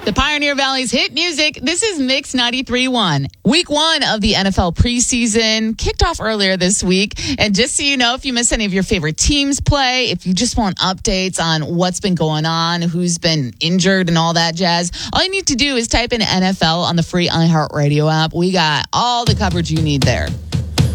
The Pioneer Valley's hit music. This is Mix 93.1. Week 1 of the NFL preseason kicked off earlier this week. And just so you know, if you miss any of your favorite teams play, if you just want updates on what's been going on, who's been injured and all that jazz, all you need to do is type in NFL on the free iHeartRadio app. We got all the coverage you need there.